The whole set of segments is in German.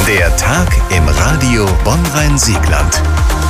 Der Tag im Radio Bonn-Rhein-Siegland.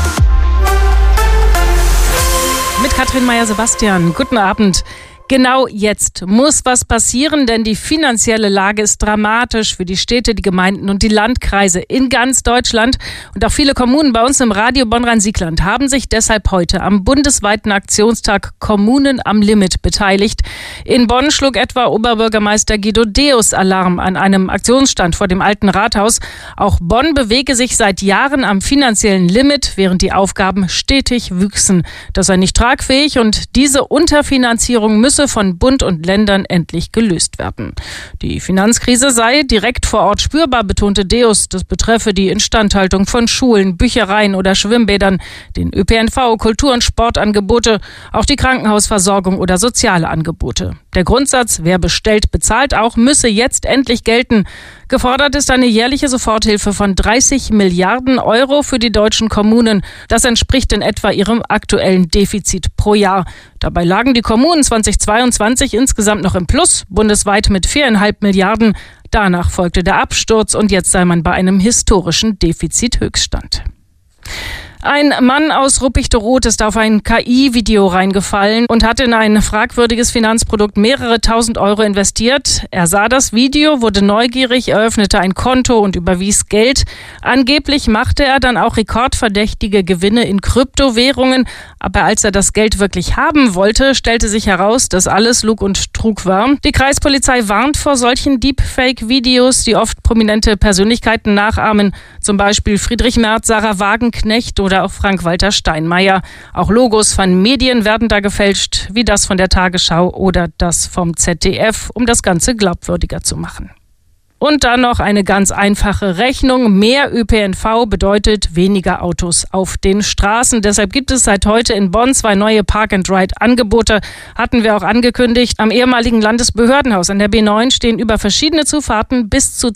Mit Katrin Meyer-Sebastian. Guten Abend. Genau jetzt muss was passieren, denn die finanzielle Lage ist dramatisch für die Städte, die Gemeinden und die Landkreise in ganz Deutschland. Und auch viele Kommunen bei uns im Radio Bonn-Rhein-Siegland haben sich deshalb heute am bundesweiten Aktionstag Kommunen am Limit beteiligt. In Bonn schlug etwa Oberbürgermeister Guido Deus Alarm an einem Aktionsstand vor dem Alten Rathaus. Auch Bonn bewege sich seit Jahren am finanziellen Limit, während die Aufgaben stetig wüchsen. Das sei nicht tragfähig und diese Unterfinanzierung müsse von Bund und Ländern endlich gelöst werden. Die Finanzkrise sei direkt vor Ort spürbar, betonte Deus. Das betreffe die Instandhaltung von Schulen, Büchereien oder Schwimmbädern, den ÖPNV, Kultur- und Sportangebote, auch die Krankenhausversorgung oder soziale Angebote. Der Grundsatz, wer bestellt, bezahlt auch, müsse jetzt endlich gelten. Gefordert ist eine jährliche Soforthilfe von 30 Milliarden Euro für die deutschen Kommunen. Das entspricht in etwa ihrem aktuellen Defizit pro Jahr. Dabei lagen die Kommunen 2022 insgesamt noch im Plus, bundesweit mit 4,5 Milliarden. Danach folgte der Absturz und jetzt sei man bei einem historischen Defizithöchststand. Ein Mann aus Ruppichteroth ist auf ein KI-Video reingefallen und hat in ein fragwürdiges Finanzprodukt mehrere tausend Euro investiert. Er sah das Video, wurde neugierig, eröffnete ein Konto und überwies Geld. Angeblich machte er dann auch rekordverdächtige Gewinne in Kryptowährungen. Aber als er das Geld wirklich haben wollte, stellte sich heraus, dass alles Lug und Trug war. Die Kreispolizei warnt vor solchen Deepfake-Videos, die oft prominente Persönlichkeiten nachahmen. Zum Beispiel Friedrich Merz, Sarah Wagenknecht oder auch Frank-Walter Steinmeier. Auch Logos von Medien werden da gefälscht, wie das von der Tagesschau oder das vom ZDF, um das Ganze glaubwürdiger zu machen. Und dann noch eine ganz einfache Rechnung. Mehr ÖPNV bedeutet weniger Autos auf den Straßen. Deshalb gibt es seit heute in Bonn 2 neue Park-and-Ride-Angebote. Hatten wir auch angekündigt. Am ehemaligen Landesbehördenhaus an der B9 stehen über verschiedene Zufahrten bis zu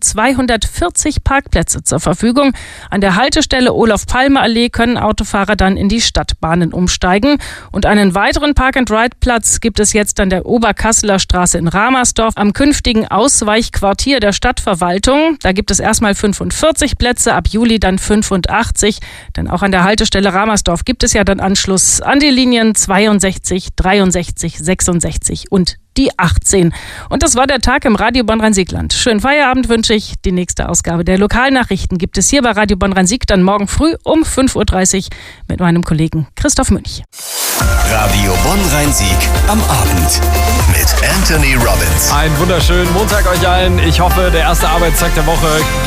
240 Parkplätze zur Verfügung. An der Haltestelle Olof-Palme-Allee können Autofahrer dann in die Stadtbahnen umsteigen. Und einen weiteren Park-and-Ride-Platz gibt es jetzt an der Oberkasseler Straße in Ramersdorf am künftigen Ausweichquartier der Stadtverwaltung. Da gibt es erstmal 45 Plätze, ab Juli dann 85. Denn auch an der Haltestelle Ramersdorf gibt es ja dann Anschluss an die Linien 62, 63, 66 und die 18. Und das war der Tag im Radio Bonn-Rhein-Siegland. Schönen Feierabend wünsche ich. Die nächste Ausgabe der Lokalnachrichten gibt es hier bei Radio Bonn-Rhein-Sieg dann morgen früh um 5.30 Uhr mit meinem Kollegen Christoph Münch. Radio Bonn-Rhein-Sieg am Abend mit Anthony Robbins. Einen wunderschönen Montag euch allen. Ich hoffe, der erste Arbeitstag der Woche